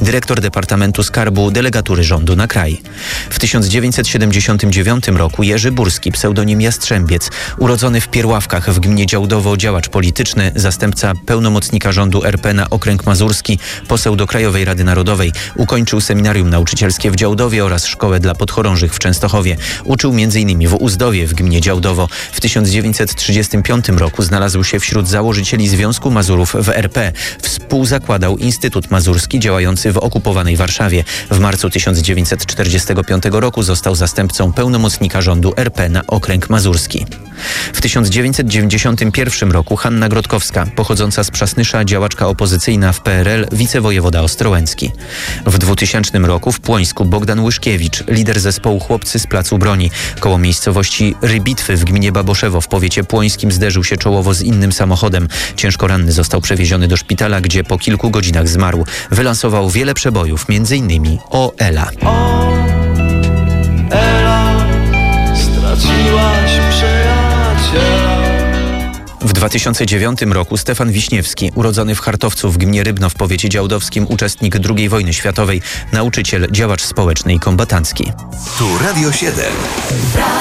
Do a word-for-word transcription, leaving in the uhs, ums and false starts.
dyrektor Departamentu Skarbu Delegatury Rządu na kraj. W tysiąc dziewięćset siedemdziesiątym dziewiątym roku Jerzy Burski, pseudonim Jastrzębiec, urodzony w Pierławkach w gminie Działdowo, działacz polityczny, zastępca pełnomocnika rządu R P na okręg mazurski, poseł do Krajowej Rady Narodowej. Ukończył seminarium nauczycielskie w Działdowie oraz szkołę dla podchorążych w Częstochowie. Uczył m.in. w Uzdowie w gminie Działdowo. W tysiąc dziewięćset trzydziestym piątym roku znalazł się wśród założycieli Związku Mazurów w R P. Współzakładał Instytut Mazurski działający w okupowanej Warszawie. W marcu tysiąc dziewięćset czterdziestego piątego roku został zastępcą pełnomocnika rządu R P na okręg mazurski. W tysiąc dziewięćset dziewięćdziesiątym pierwszym roku Hanna Grotkowska, pochodząca z Przasnysza, działaczka opozycyjna w P R L, wicewojewoda ostrołęcki. W dwutysięcznym roku w Płońsku Bogdan Łyszkiewicz, lider zespołu Chłopcy z Placu Broni. Koło miejscowości Rybitwy w gminie Baboszewo w powiecie płońskim zderzył się czołowo z innym samochodem. Ciężko ranny został przewieziony do szpitala, gdzie po kilku godzinach zmarł. Wylansował wiele przebojów, między innymi o Ela. O, Ela, straciłaś przyjaciela. W dwa tysiące dziewiątym roku Stefan Wiśniewski, urodzony w Chartowcu w gminie Rybno w powiecie działdowskim, uczestnik drugiej wojny światowej, nauczyciel, działacz społeczny i kombatancki. Tu Radio siedem.